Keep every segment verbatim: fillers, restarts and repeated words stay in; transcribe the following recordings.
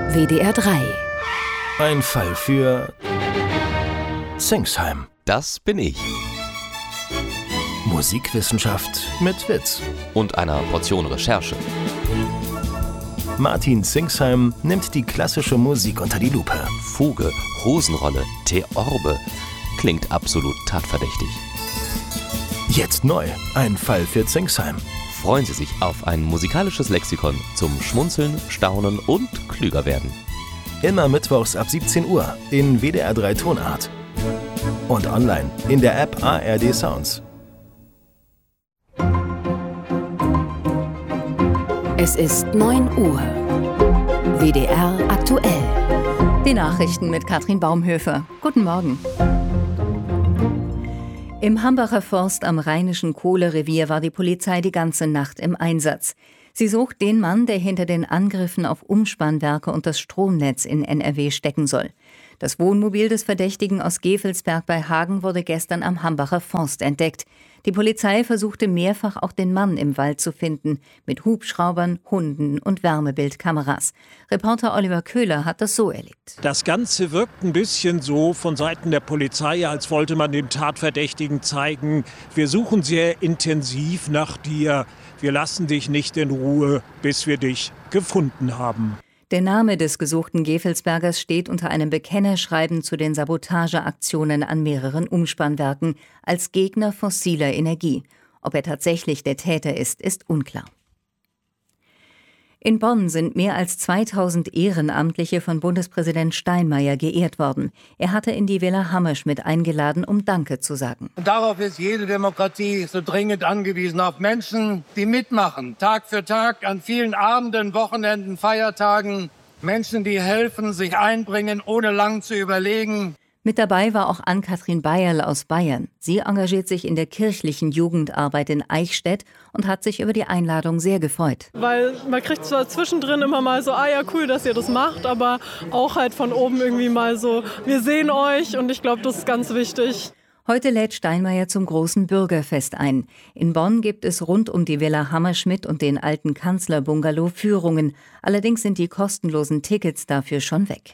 W D R drei. Ein Fall für Singsheim. Das bin ich. Musikwissenschaft mit Witz. Und einer Portion Recherche. Martin Singsheim nimmt die klassische Musik unter die Lupe. Fuge, Hosenrolle, Theorbe. Klingt absolut tatverdächtig. Jetzt neu. Ein Fall für Singsheim. Freuen Sie sich auf ein musikalisches Lexikon zum Schmunzeln, Staunen und klüger werden. Immer mittwochs ab siebzehn Uhr in W D R drei Tonart. Und online in der App A R D Sounds. Es ist neun Uhr. W D R aktuell. Die Nachrichten mit Katrin Baumhöfer. Guten Morgen. Im Hambacher Forst am Rheinischen Kohlerevier war die Polizei die ganze Nacht im Einsatz. Sie sucht den Mann, der hinter den Angriffen auf Umspannwerke und das Stromnetz in N R W stecken soll. Das Wohnmobil des Verdächtigen aus Gevelsberg bei Hagen wurde gestern am Hambacher Forst entdeckt. Die Polizei versuchte mehrfach auch den Mann im Wald zu finden, mit Hubschraubern, Hunden und Wärmebildkameras. Reporter Oliver Köhler hat das so erlebt. Das Ganze wirkt ein bisschen so von Seiten der Polizei, als wollte man dem Tatverdächtigen zeigen, wir suchen sehr intensiv nach dir, wir lassen dich nicht in Ruhe, bis wir dich gefunden haben. Der Name des gesuchten Gevelsbergers steht unter einem Bekennerschreiben zu den Sabotageaktionen an mehreren Umspannwerken als Gegner fossiler Energie. Ob er tatsächlich der Täter ist, ist unklar. In Bonn sind mehr als zweitausend Ehrenamtliche von Bundespräsident Steinmeier geehrt worden. Er hatte in die Villa Hammerschmidt eingeladen, um Danke zu sagen. Und darauf ist jede Demokratie so dringend angewiesen, auf Menschen, die mitmachen, Tag für Tag, an vielen Abenden, Wochenenden, Feiertagen. Menschen, die helfen, sich einbringen, ohne lang zu überlegen. Mit dabei war auch Ann-Kathrin Bayerl aus Bayern. Sie engagiert sich in der kirchlichen Jugendarbeit in Eichstätt und hat sich über die Einladung sehr gefreut. Weil man kriegt zwar zwischendrin immer mal so, ah ja, cool, dass ihr das macht, aber auch halt von oben irgendwie mal so, wir sehen euch und ich glaube, das ist ganz wichtig. Heute lädt Steinmeier zum großen Bürgerfest ein. In Bonn gibt es rund um die Villa Hammerschmidt und den alten Kanzlerbungalow Führungen. Allerdings sind die kostenlosen Tickets dafür schon weg.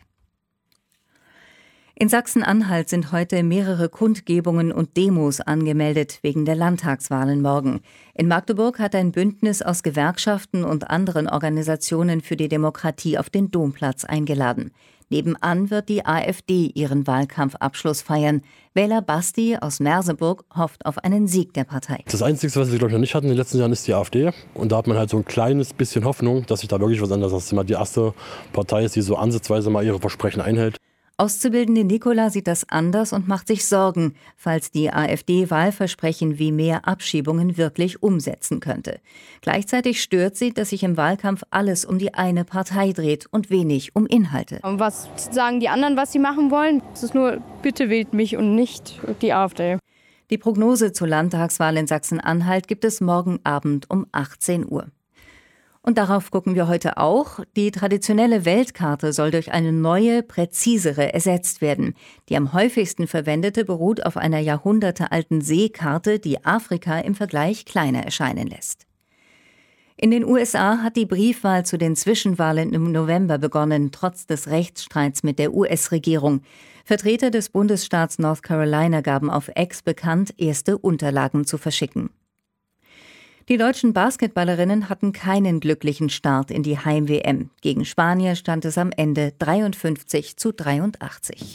In Sachsen-Anhalt sind heute mehrere Kundgebungen und Demos angemeldet wegen der Landtagswahlen morgen. In Magdeburg hat ein Bündnis aus Gewerkschaften und anderen Organisationen für die Demokratie auf den Domplatz eingeladen. Nebenan wird die AfD ihren Wahlkampfabschluss feiern. Wähler Basti aus Merseburg hofft auf einen Sieg der Partei. Das Einzige, was wir glaube ich noch nicht hatten in den letzten Jahren, ist die AfD. Und da hat man halt so ein kleines bisschen Hoffnung, dass sich da wirklich was ändert. Dass es immer die erste Partei ist, die so ansatzweise mal ihre Versprechen einhält. Auszubildende Nicola sieht das anders und macht sich Sorgen, falls die AfD Wahlversprechen wie mehr Abschiebungen wirklich umsetzen könnte. Gleichzeitig stört sie, dass sich im Wahlkampf alles um die eine Partei dreht und wenig um Inhalte. Und was sagen die anderen, was sie machen wollen? Es ist nur, bitte wählt mich und nicht die AfD. Die Prognose zur Landtagswahl in Sachsen-Anhalt gibt es morgen Abend um achtzehn Uhr. Und darauf gucken wir heute auch. Die traditionelle Weltkarte soll durch eine neue, präzisere ersetzt werden. Die am häufigsten verwendete beruht auf einer jahrhundertealten Seekarte, die Afrika im Vergleich kleiner erscheinen lässt. In den U S A hat die Briefwahl zu den Zwischenwahlen im November begonnen, trotz des Rechtsstreits mit der U S-Regierung. Vertreter des Bundesstaats North Carolina gaben auf X bekannt, erste Unterlagen zu verschicken. Die deutschen Basketballerinnen hatten keinen glücklichen Start in die Heim-W M. Gegen Spanier stand es am Ende dreiundfünfzig zu dreiundachtzig.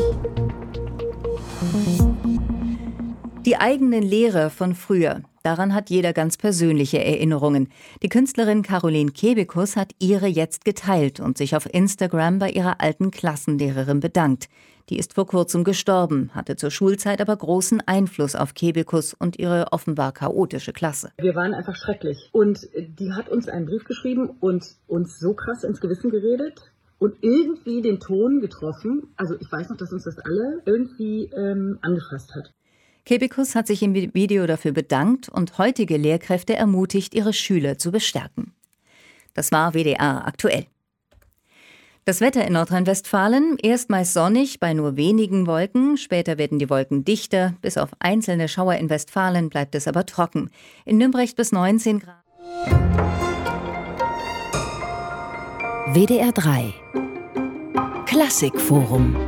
Die eigenen Lehrer von früher, daran hat jeder ganz persönliche Erinnerungen. Die Künstlerin Caroline Kebekus hat ihre jetzt geteilt und sich auf Instagram bei ihrer alten Klassenlehrerin bedankt. Die ist vor kurzem gestorben, hatte zur Schulzeit aber großen Einfluss auf Kebekus und ihre offenbar chaotische Klasse. Wir waren einfach schrecklich. Und die hat uns einen Brief geschrieben und uns so krass ins Gewissen geredet und irgendwie den Ton getroffen. Also ich weiß noch, dass uns das alle irgendwie ähm, angefasst hat. Kebekus hat sich im Video dafür bedankt und heutige Lehrkräfte ermutigt, ihre Schüler zu bestärken. Das war W D R aktuell. Das Wetter in Nordrhein-Westfalen, erst meist sonnig bei nur wenigen Wolken, später werden die Wolken dichter, bis auf einzelne Schauer in Westfalen bleibt es aber trocken. In Nümbrecht bis neunzehn Grad. W D R drei Klassikforum.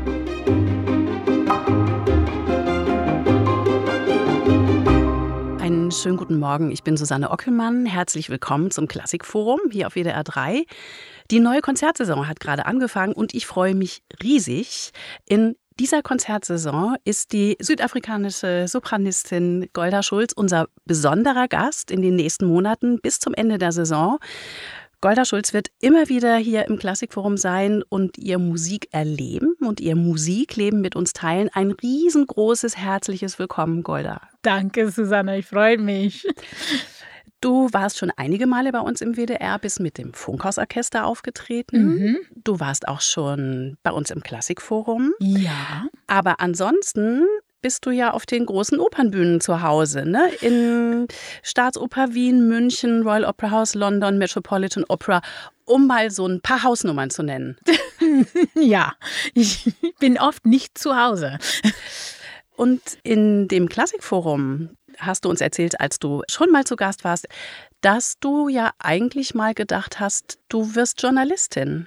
Einen schönen guten Morgen, ich bin Susanne Ockelmann. Herzlich willkommen zum Klassikforum hier auf W D R drei. Die neue Konzertsaison hat gerade angefangen und ich freue mich riesig. In dieser Konzertsaison ist die südafrikanische Sopranistin Golda Schultz unser besonderer Gast in den nächsten Monaten bis zum Ende der Saison. Golda Schultz wird immer wieder hier im Klassikforum sein und ihr Musik erleben und ihr Musikleben mit uns teilen. Ein riesengroßes, herzliches Willkommen, Golda. Danke, Susanne, ich freue mich. Du warst schon einige Male bei uns im W D R, bist mit dem Funkhausorchester aufgetreten. Mhm. Du warst auch schon bei uns im Klassikforum. Ja. Aber ansonsten bist du ja auf den großen Opernbühnen zu Hause, ne? In Staatsoper Wien, München, Royal Opera House, London, Metropolitan Opera, um mal so ein paar Hausnummern zu nennen. Ja, ich bin oft nicht zu Hause. Und in dem Klassikforum hast du uns erzählt, als du schon mal zu Gast warst, dass du ja eigentlich mal gedacht hast, du wirst Journalistin.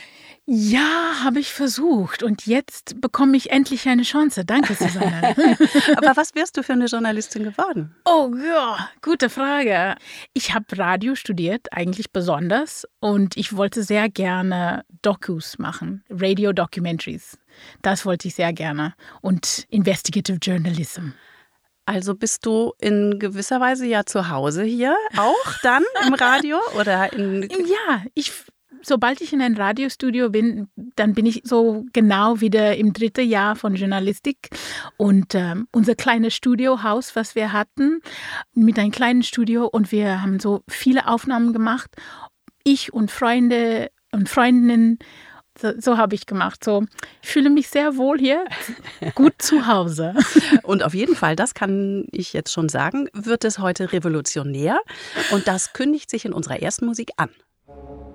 Ja, habe ich versucht und jetzt bekomme ich endlich eine Chance. Danke, Susanne. Aber was wärst du für eine Journalistin geworden? Oh ja, gute Frage. Ich habe Radio studiert, eigentlich besonders, und ich wollte sehr gerne Dokus machen, Radio-Documentaries. Das wollte ich sehr gerne und Investigative Journalism. Also bist du in gewisser Weise ja zu Hause hier auch dann im Radio oder in? Ja, ich Sobald ich in ein Radiostudio bin, dann bin ich so genau wieder im dritten Jahr von Journalistik. Und ähm, unser kleines Studiohaus, was wir hatten, mit einem kleinen Studio, und wir haben so viele Aufnahmen gemacht. Ich und Freunde und Freundinnen, so, so habe ich gemacht. So, ich fühle mich sehr wohl hier, gut zu Hause. Und auf jeden Fall, das kann ich jetzt schon sagen, wird es heute revolutionär. Und das kündigt sich in unserer ersten Musik an.